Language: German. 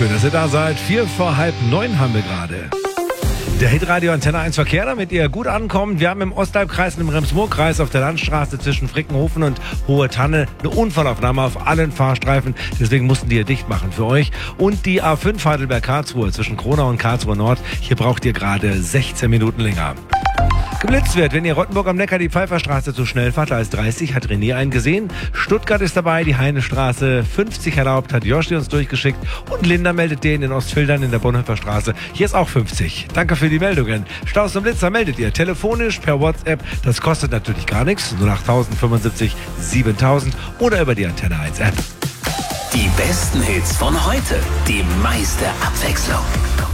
Schön, dass ihr da seid. 8:45 haben wir gerade. Der Hitradio Antenne 1 Verkehr, damit ihr gut ankommt. Wir haben im Osthalbkreis und im Rems-Murr-Kreis auf der Landstraße zwischen Frickenhofen und Hohe Tanne eine Unfallaufnahme auf allen Fahrstreifen. Deswegen mussten die hier dicht machen für euch. Und die A5 Heidelberg-Karlsruhe zwischen Kronau und Karlsruhe Nord. Hier braucht ihr gerade 16 Minuten länger. Geblitzt wird, wenn ihr Rottenburg am Neckar die Pfeifferstraße zu schnell fahrt als 30, hat René eingesehen. Stuttgart ist dabei, die Heinestraße 50 erlaubt, hat Joshi uns durchgeschickt. Und Linda meldet den in Ostfildern in der Bonhoeffer Straße. Hier ist auch 50. Danke für die Meldungen. Staus und Blitzer meldet ihr telefonisch per WhatsApp. Das kostet natürlich gar nichts. 08075 7000 oder über die Antenne 1 App. Die besten Hits von heute. Die meiste Abwechslung.